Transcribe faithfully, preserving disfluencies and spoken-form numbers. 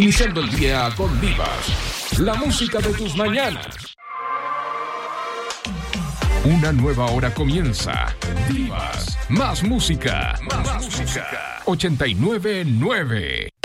Iniciando el día con Divas, la música de tus mañanas. Una nueva hora comienza. Divas, más música, más, más música. ochenta y nueve punto nueve